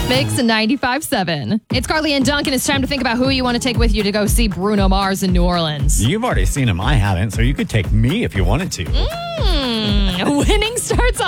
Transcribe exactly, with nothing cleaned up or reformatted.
Mix ninety-five seven. It's Carly and Duncan. It's time to think about who you want to take with you to go see Bruno Mars in New Orleans. You've already seen him. I haven't, so you could take me if you wanted to. Mm, winning starts